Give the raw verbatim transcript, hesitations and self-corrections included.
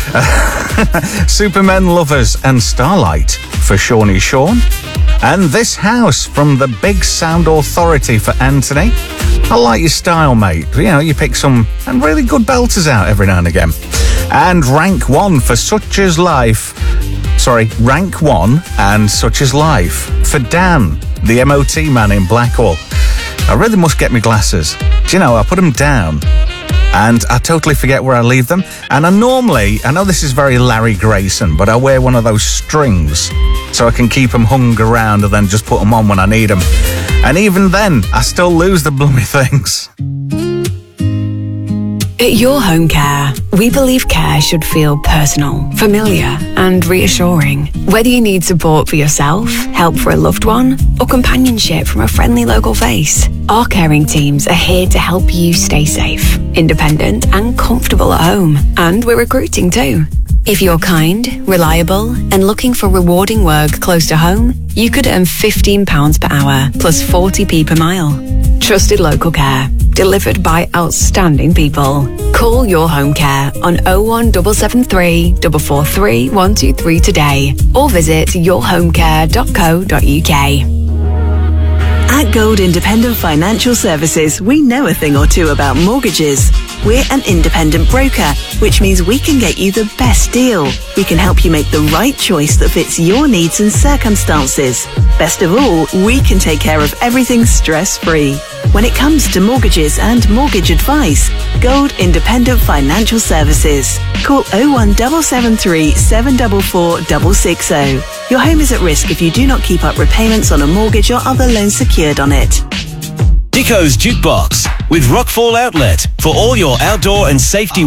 Supermen Lovers and Starlight for Shawnee Sean. And This House from the Big Sound Authority for Anthony. I like your style, mate. You know, you pick some and really good belters out every now and again. And Rank One for Such Is Life. Sorry, Rank One and Such Is Life for Dan, the M O T man in Blackwall. I really must get my glasses. Do you know, I put them down and I totally forget where I leave them. And I normally, I know this is very Larry Grayson, but I wear one of those strings so I can keep them hung around and then just put them on when I need them. And even then, I still lose the bloody things. At Your Home Care, we believe care should feel personal, familiar, and reassuring. Whether you need support for yourself, help for a loved one, or companionship from a friendly local face, our caring teams are here to help you stay safe, independent, and comfortable at home. And we're recruiting too. If you're kind, reliable, and looking for rewarding work close to home, you could earn fifteen pounds per hour plus forty p per mile. Trusted local care, delivered by outstanding people. Call Your Home Care on oh one seven seven three, four four three, one two three today or visit your home care dot co dot uk. At Gold Independent Financial Services, we know a thing or two about mortgages. We're an independent broker, which means we can get you the best deal. We can help you make the right choice that fits your needs and circumstances. Best of all, we can take care of everything stress-free. When it comes to mortgages and mortgage advice, Gold Independent Financial Services. Call oh one seven seven three, seven four four, six six oh. Your home is at risk if you do not keep up repayments on a mortgage or other loan secured on it. Dico's Jukebox with Rockfall Outlet for all your outdoor and safety